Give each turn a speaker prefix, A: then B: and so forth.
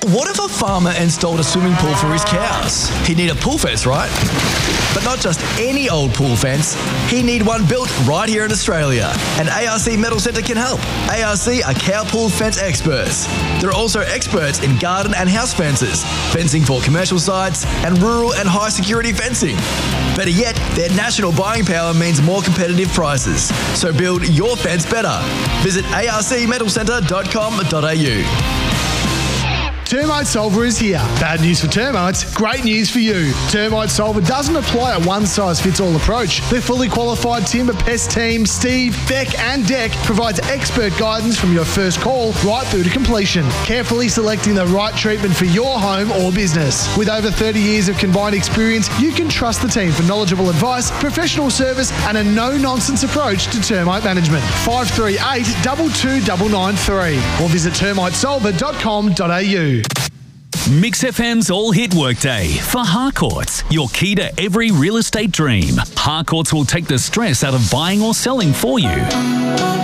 A: What if a farmer installed a swimming pool for his cows? He'd need a pool fence, right? But not just any old pool fence. He'd need one built right here in Australia. And ARC Metal Centre can help. ARC are cow pool fence experts. They're also experts in garden and house fences, fencing for commercial sites, and rural and high security fencing. Better yet, their national buying power means more competitive prices. So build your fence better. Visit arcmetalcentre.com.au.
B: Termite Solver is here. Bad news for termites, great news for you. Termite Solver doesn't apply a one-size-fits-all approach. Their fully qualified timber pest team, Steve, Beck and Deck, provides expert guidance from your first call right through to completion, carefully selecting the right treatment for your home or business. With over 30 years of combined experience, you can trust the team for knowledgeable advice, professional service and a no-nonsense approach to termite management. 538 22993 or visit termitesolver.com.au.
C: Mix FM's All Hit Workday for Harcourts, your key to every real estate dream. Harcourts will take the stress out of buying or selling for you.